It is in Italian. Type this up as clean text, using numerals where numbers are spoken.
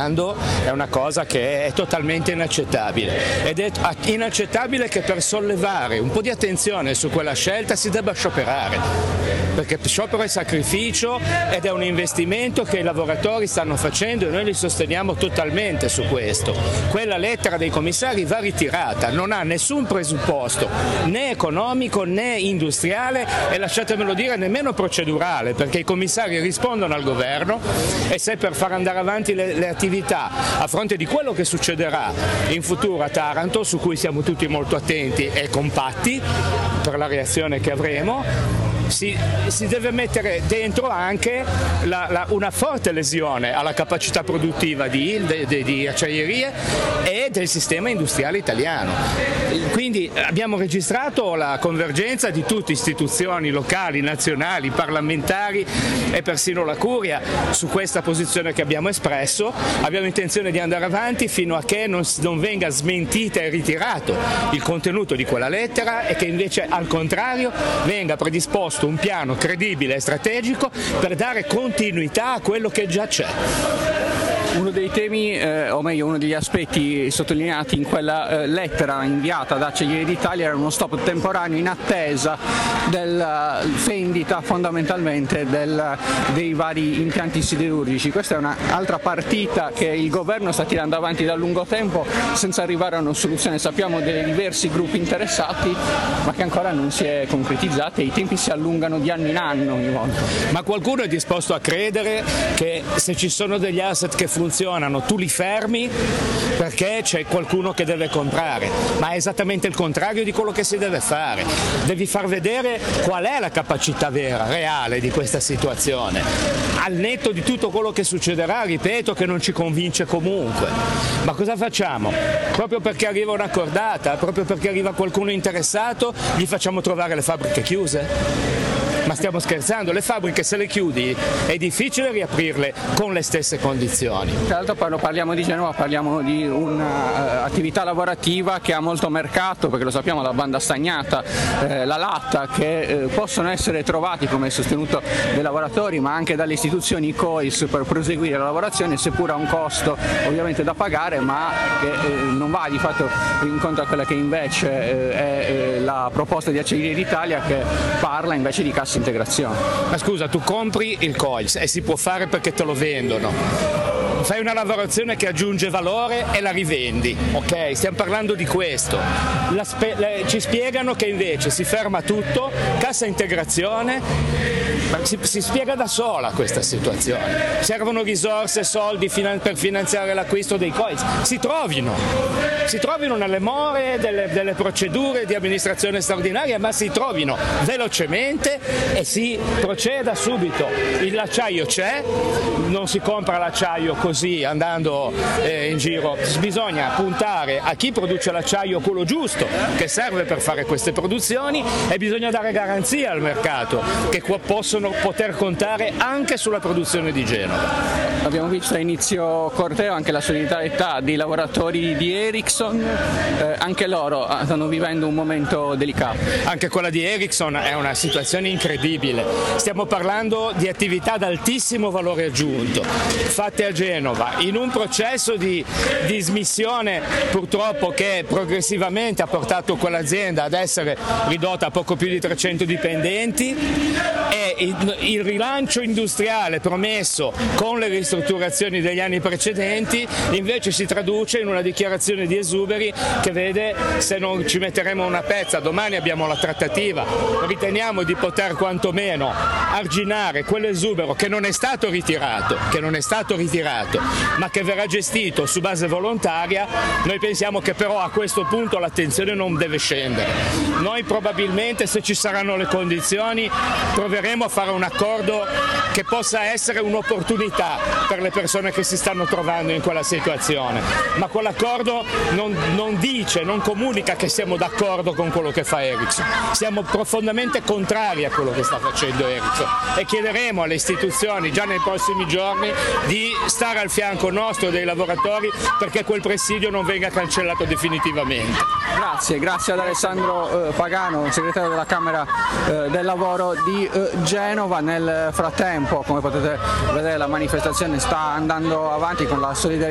parlando è una cosa che è totalmente inaccettabile, ed è inaccettabile che per sollevare un po' di attenzione su quella scelta si debba scioperare, perché sciopero è sacrificio ed è un investimento che i lavoratori stanno facendo e noi li sosteniamo totalmente su questo. Quella lettera dei commissari va ritirata, non ha nessun presupposto né economico né industriale e, lasciatemelo dire, nemmeno procedurale, perché i commissari rispondono al governo e se per far andare avanti le attività a fronte di quello che succederà in futuro a Taranto, su cui siamo tutti molto attenti e compatti per la reazione che avremo, si deve mettere dentro anche una forte lesione alla capacità produttiva di acciaierie e del sistema industriale italiano. Quindi abbiamo registrato la convergenza di tutte istituzioni locali, nazionali, parlamentari e persino la Curia su questa posizione che abbiamo espresso. Abbiamo intenzione di andare avanti fino a che non venga smentita e ritirato il contenuto di quella lettera e che invece al contrario venga predisposto un piano credibile e strategico per dare continuità a quello che già c'è. Uno dei temi, o meglio uno degli aspetti sottolineati in quella lettera inviata da Acciaierie d'Italia era uno stop temporaneo in attesa della vendita fondamentalmente dei vari impianti siderurgici. Questa è un'altra partita che il governo sta tirando avanti da lungo tempo senza arrivare a una soluzione. Sappiamo dei diversi gruppi interessati, ma che ancora non si è concretizzata e i tempi si allungano di anno in anno ogni volta. Ma qualcuno è disposto a credere che se ci sono degli asset che funzionano tu li fermi perché c'è qualcuno che deve comprare, ma è esattamente il contrario di quello che si deve fare. Devi far vedere qual è la capacità vera, reale di questa situazione, al netto di tutto quello che succederà, ripeto, che non ci convince comunque. Ma cosa facciamo? Proprio perché arriva una cordata, proprio perché arriva qualcuno interessato, gli facciamo trovare le fabbriche chiuse? Ma stiamo scherzando? Le fabbriche, se le chiudi è difficile riaprirle con le stesse condizioni. Tra l'altro quando parliamo di Genova parliamo di un'attività lavorativa che ha molto mercato, perché lo sappiamo, la banda stagnata, la latta, che possono essere trovati come sostenuto dai lavoratori ma anche dalle istituzioni COIS per proseguire la lavorazione, seppur a un costo ovviamente da pagare, ma che non va di fatto incontro a quella che invece è la proposta di Acciaierie d'Italia, che parla invece di cassa integrazione. Ma scusa, tu compri il COIS e si può fare perché te lo vendono, fai una lavorazione che aggiunge valore e la rivendi, ok? Stiamo parlando di questo. Ci spiegano che invece si ferma tutto, cassa integrazione, si spiega da sola questa situazione. Servono risorse, soldi per finanziare l'acquisto dei COIS, si trovino nelle more delle procedure di amministrazione straordinaria, ma si trovino velocemente e si proceda subito. L'acciaio c'è, non si compra l'acciaio così andando in giro, bisogna puntare a chi produce l'acciaio, quello giusto, che serve per fare queste produzioni, e bisogna dare garanzia al mercato che possono poter contare anche sulla produzione di Genova. Abbiamo visto a inizio corteo anche la solidarietà dei lavoratori di Ericsson, anche loro stanno vivendo un momento delicato. Anche quella di Ericsson è una situazione incredibile, stiamo parlando di attività ad altissimo valore aggiunto, fatte a Genova, in un processo di dismissione purtroppo che progressivamente ha portato quell'azienda ad essere ridotta a poco più di 300 dipendenti, e il rilancio industriale promesso con le ristrutturazioni degli anni precedenti invece si traduce in una dichiarazione di esuberi che vede, se non ci metteremo una pezza, domani abbiamo la trattativa, riteniamo di poter quantomeno arginare quell'esubero che non è stato ritirato, ma che verrà gestito su base volontaria. Noi pensiamo che però a questo punto l'attenzione non deve scendere. Noi probabilmente, se ci saranno le condizioni, proveremo a fare un accordo che possa essere un'opportunità per le persone che si stanno trovando in quella situazione, ma quell'accordo non comunica che siamo d'accordo con quello che fa Ericsson, siamo profondamente contrari a quello che sta facendo Ericsson e chiederemo alle istituzioni già nei prossimi giorni di stare al fianco nostro e dei lavoratori perché quel presidio non venga cancellato definitivamente. Grazie ad Alessandro Pagano, segretario della Camera del Lavoro di Genova. Nel frattempo, come potete vedere, la manifestazione sta andando avanti con la solidarietà